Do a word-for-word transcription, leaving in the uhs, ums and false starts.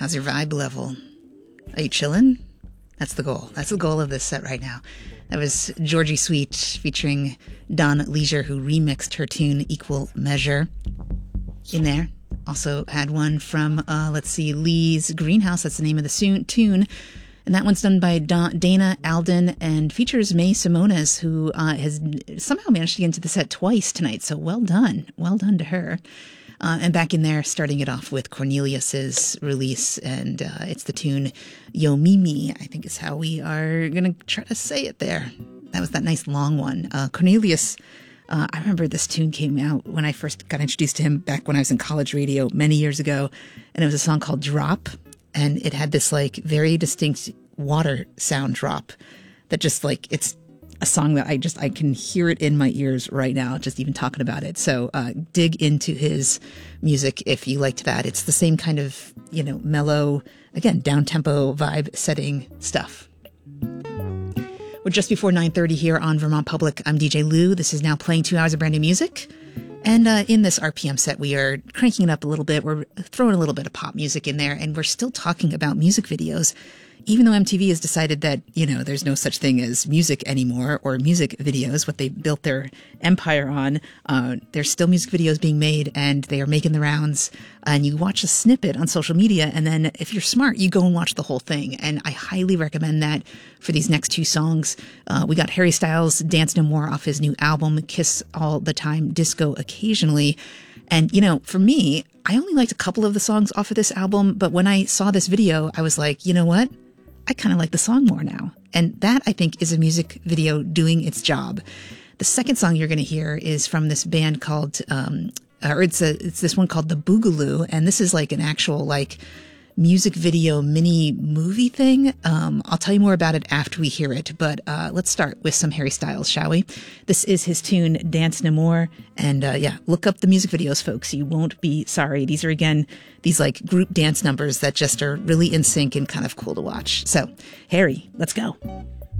How's your vibe level? Are you chilling? That's the goal. That's the goal of this set right now. That was Georgie Sweet featuring Don Leisure, who remixed her tune Equal Measure in there. Also had one from, uh, let's see, Lee's Greenhouse. That's the name of the tune. And that one's done by Don, Dana Alden and features May Simones, who uh, has somehow managed to get into the set twice tonight. So well done. Well done to her. Uh, and back in there, starting it off with Cornelius's release. And uh, it's the tune Yo Mimi, I think is how we are going to try to say it there. That was that nice long one. Uh, Cornelius, uh, I remember this tune came out when I first got introduced to him back when I was in college radio many years ago. And it was a song called Drop. And it had this like very distinct water sound drop that just like, it's a song that I just, I can hear it in my ears right now, just even talking about it. So uh, dig into his music if you liked that. It's the same kind of, you know, mellow, again, down-tempo vibe setting stuff. We're just before nine thirty here on Vermont Public. I'm D J Lou. This is now playing two hours of brand new music. And uh, in this R P M set, we are cranking it up a little bit. We're throwing a little bit of pop music in there, and we're still talking about music videos. Even though M T V has decided that, you know, there's no such thing as music anymore or music videos, what they built their empire on, uh, there's still music videos being made and they are making the rounds. And you watch a snippet on social media, and then if you're smart, you go and watch the whole thing. And I highly recommend that for these next two songs. Uh, we got Harry Styles' Dance No More off his new album, Kiss All the Time, Disco Occasionally. And, you know, for me, I only liked a couple of the songs off of this album, but when I saw this video, I was like, you know what? I kind of like the song more now. And that, I think, is a music video doing its job. The second song you're going to hear is from this band called, um, or it's a, it's this one called The Boogaloo. And this is like an actual, like, music video mini movie thing. Um, I'll tell you more about it after we hear it. But uh, let's start with some Harry Styles, shall we? This is his tune, Dance No More. And uh, yeah, look up the music videos, folks. You won't be sorry. These are, again, these like group dance numbers that just are really in sync and kind of cool to watch. So, Harry, let's go.